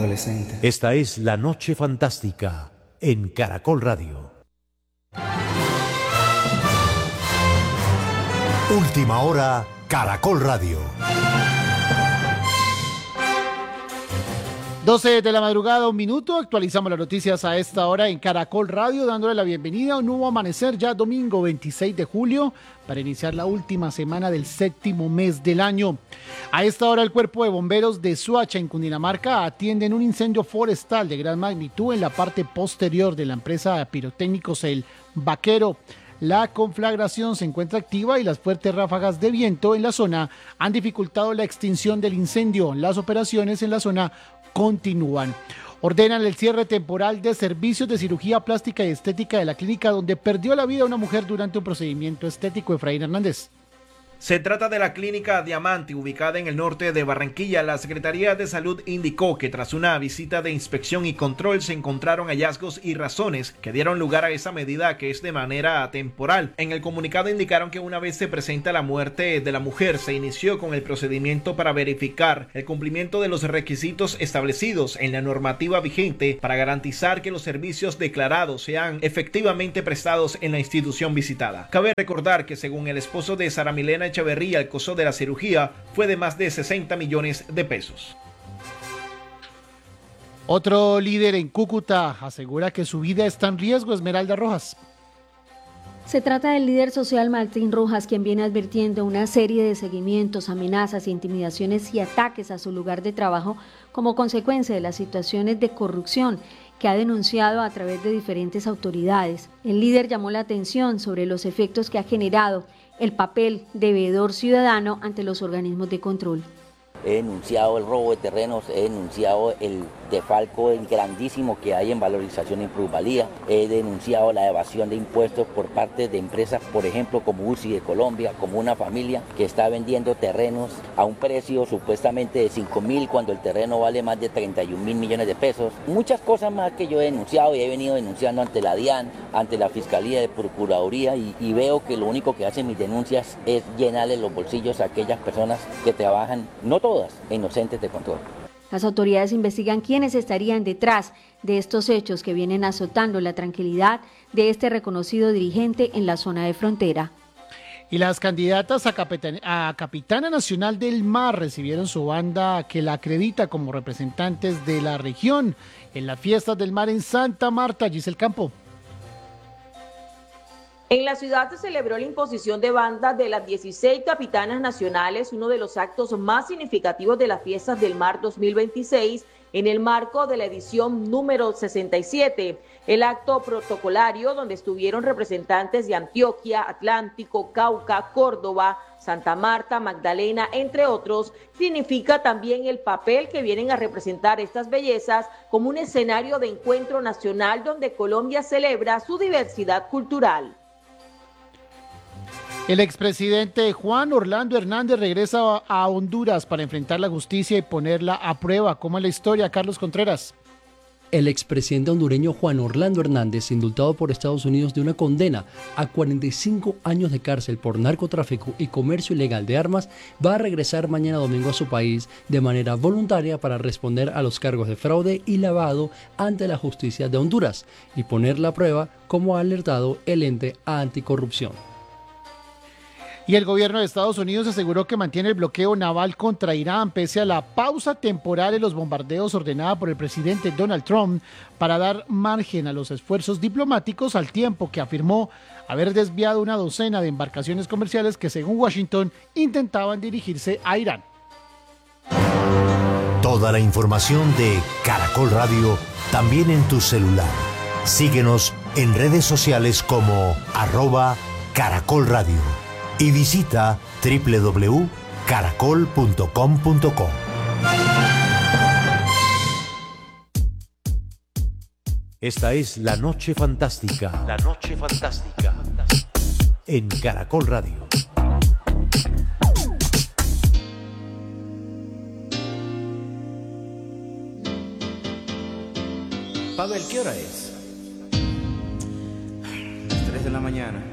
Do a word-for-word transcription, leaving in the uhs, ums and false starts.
adolescente. Esta es La Noche Fantástica en Caracol Radio. Última hora, Caracol Radio. doce de la madrugada, un minuto. Actualizamos las noticias a esta hora en Caracol Radio, dándole la bienvenida a un nuevo amanecer ya domingo veintiséis de julio para iniciar la última semana del séptimo mes del año. A esta hora el Cuerpo de Bomberos de Soacha en Cundinamarca atienden un incendio forestal de gran magnitud en la parte posterior de la empresa Pirotécnicos El Vaquero. La conflagración se encuentra activa y las fuertes ráfagas de viento en la zona han dificultado la extinción del incendio. Las operaciones en la zona continúan. Ordenan el cierre temporal de servicios de cirugía plástica y estética de la clínica donde perdió la vida una mujer durante un procedimiento estético. Efraín Hernández. Se trata de la Clínica Diamante, ubicada en el norte de Barranquilla. La Secretaría de Salud indicó que tras una visita de inspección y control se encontraron hallazgos y razones que dieron lugar a esa medida, que es de manera temporal. En el comunicado indicaron que una vez se presenta la muerte de la mujer, se inició con el procedimiento para verificar el cumplimiento de los requisitos establecidos en la normativa vigente para garantizar que los servicios declarados sean efectivamente prestados en la institución visitada. Cabe recordar que según el esposo de Sara Milena Echeverría, el costo de la cirugía fue de más de sesenta millones de pesos. Otro líder en Cúcuta asegura que su vida está en riesgo. Esmeralda Rojas. Se trata del líder social Martín Rojas, quien viene advirtiendo una serie de seguimientos, amenazas, intimidaciones y ataques a su lugar de trabajo como consecuencia de las situaciones de corrupción que ha denunciado a través de diferentes autoridades. El líder llamó la atención sobre los efectos que ha generado el papel de veedor ciudadano ante los organismos de control. He denunciado el robo de terrenos, he denunciado el defalco grandísimo que hay en valorización y plusvalía, he denunciado la evasión de impuestos por parte de empresas, por ejemplo, como U C I de Colombia, como una familia que está vendiendo terrenos a un precio supuestamente de cinco mil cuando el terreno vale más de treinta y un mil millones de pesos. Muchas cosas más que yo he denunciado y he venido denunciando ante la DIAN, ante la Fiscalía de Procuraduría y, y veo que lo único que hacen mis denuncias es llenarle los bolsillos a aquellas personas que trabajan, no todas, inocentes de control. Las autoridades investigan quiénes estarían detrás de estos hechos que vienen azotando la tranquilidad de este reconocido dirigente en la zona de frontera. Y las candidatas a, capitana, a Capitana Nacional del Mar recibieron su banda que la acredita como representantes de la región en las fiestas del mar en Santa Marta. Giselle Campo. En la ciudad se celebró la imposición de bandas de las dieciséis capitanas nacionales, uno de los actos más significativos de las Fiestas del Mar dos mil veintiséis, en el marco de la edición número sesenta y siete. El acto protocolario, donde estuvieron representantes de Antioquia, Atlántico, Cauca, Córdoba, Santa Marta, Magdalena, entre otros, significa también el papel que vienen a representar estas bellezas como un escenario de encuentro nacional donde Colombia celebra su diversidad cultural. El expresidente Juan Orlando Hernández regresa a Honduras para enfrentar la justicia y ponerla a prueba. ¿Cómo es la historia, Carlos Contreras? El expresidente hondureño Juan Orlando Hernández, indultado por Estados Unidos de una condena a cuarenta y cinco años de cárcel por narcotráfico y comercio ilegal de armas, va a regresar mañana domingo a su país de manera voluntaria para responder a los cargos de fraude y lavado ante la justicia de Honduras y ponerla a prueba, como ha alertado el ente anticorrupción. Y el gobierno de Estados Unidos aseguró que mantiene el bloqueo naval contra Irán pese a la pausa temporal en los bombardeos ordenada por el presidente Donald Trump para dar margen a los esfuerzos diplomáticos, al tiempo que afirmó haber desviado una docena de embarcaciones comerciales que, según Washington, intentaban dirigirse a Irán. Toda la información de Caracol Radio también en tu celular. Síguenos en redes sociales como arroba Caracol Radio. Y visita doble u doble u doble u punto caracol punto com punto co. Esta es La Noche Fantástica. La Noche Fantástica. En Caracol Radio. Pavel, ¿qué hora es? Las tres de la mañana.